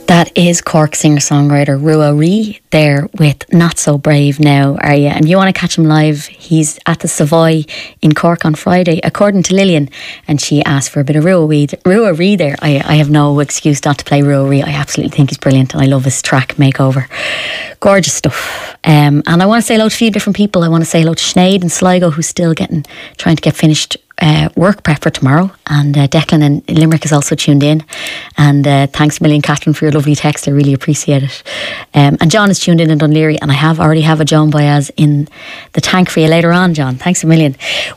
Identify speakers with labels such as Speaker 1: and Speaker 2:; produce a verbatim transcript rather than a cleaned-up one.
Speaker 1: That is Cork singer-songwriter Rua Ree there with Not So Brave Now, Are You? And if you want to catch him live, he's at the Savoy in Cork on Friday, according to Lillian, and she asked for a bit of Rua Ree, Rua Ree there. I, I have no excuse not to play Rua Ree. I absolutely think he's brilliant and I love his track Makeover. Gorgeous stuff. Um, and I want to say hello to a few different people. I want to say hello to Sinead and Sligo, who's still getting trying to get finished Uh, work prep for tomorrow, and uh, Declan in Limerick is also tuned in, and uh, thanks a million, Catherine, for your lovely text. I really appreciate it. Um, and John is tuned in in Dunleary, and I have already have a Joan Baez in the tank for you later on, John. Thanks a million.